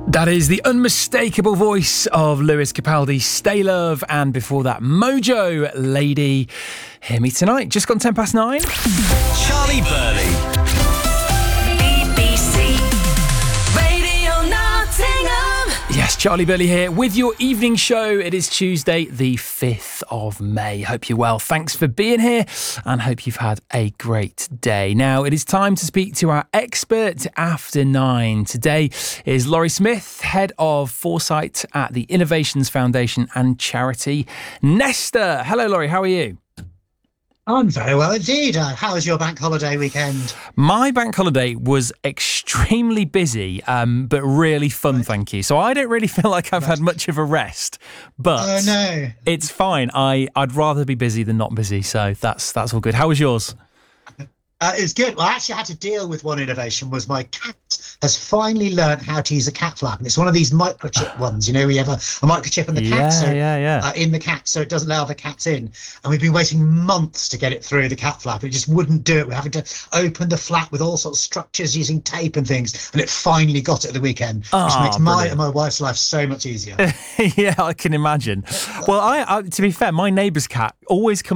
That is the unmistakable voice of Lewis Capaldi, Stay Love, and before that, Mojo Lady. Hear Me Tonight. Just gone 9:10. Charlie Burley. Yes, Charlie Burley here with your evening show. It is Tuesday, the 5th of May. Hope you're well. Thanks for being here and hope you've had a great day. Now, it is time to speak to our expert after 9. Today is Laurie Smith, Head of Foresight at the Innovations Foundation and charity Nesta. Hello, Laurie. How are you? I'm very well indeed. How was your bank holiday weekend? My bank holiday was extremely busy, but really fun, thank you. So I don't really feel like I've had much of a rest, but no, it's fine. I'd rather be busy than not busy, so that's all good. How was yours? It was good. Well, I actually had to deal with one innovation. Was my cat has finally learned how to use a cat flap, and it's one of these microchip ones. You know, we have a microchip in the cat, in the cat, so it doesn't allow the cats in. And we've been waiting months to get it through the cat flap. It just wouldn't do it. We're having to open the flap with all sorts of structures using tape and things, and it finally got it at the weekend, which makes my and my wife's life so much easier. Yeah, I can imagine. Well, I to be fair, my neighbour's cat always comes